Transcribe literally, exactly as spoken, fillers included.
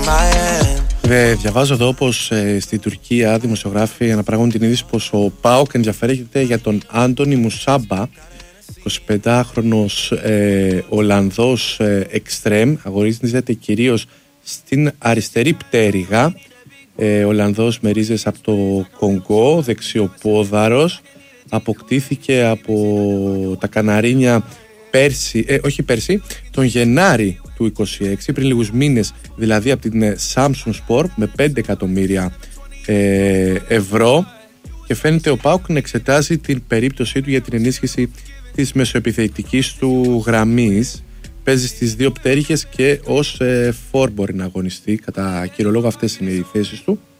Ε, διαβάζω εδώ πως ε, στη Τουρκία δημοσιογράφοι αναπαράγουν την είδηση πως ο ΠΑΟΚ ενδιαφέρεται για τον Άντονι Μουσάμπα, εικοσιπεντάχρονος ε, Ολλανδός ε, εξτρέμ, αγωνίζεται κυρίως στην αριστερή πτέρυγα. ε, Ολλανδός με ρίζες από το Κονγκό, δεξιοπόδαρος, αποκτήθηκε από τα Καναρίνια πέρσι, ε, όχι πέρσι, τον Γενάρη του είκοσι έξι, πριν λίγους μήνες δηλαδή, από την Samsung Sport με πέντε εκατομμύρια ε, ευρώ, και φαίνεται ο ΠΑΟΚ να εξετάζει την περίπτωσή του για την ενίσχυση της μεσοεπιθετικής του γραμμής. Παίζει στις δύο πτέρυγες και ως ε, φορ μπορεί να αγωνιστεί, κατά κύριο λόγο αυτές είναι οι θέσεις του.